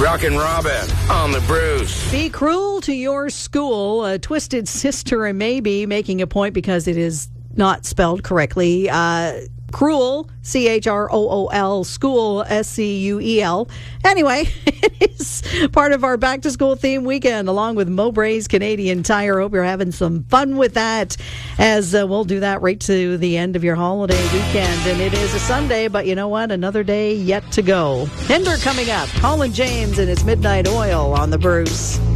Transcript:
Rockin' Robin on the Bruce. Be cruel to your school. A twisted sister and maybe making a point because it is not spelled correctly. Cruel, C-H-R-O-O-L, school, S-C-U-E-L. Anyway, it is part of our back-to-school theme weekend, along with Mowbray's Canadian Tire. Hope you're having some fun with that, as we'll do that right to the end of your holiday weekend. And it is a Sunday, but you know what? Another day yet to go. Hinder coming up. Colin James and his Midnight Oil on the Bruce.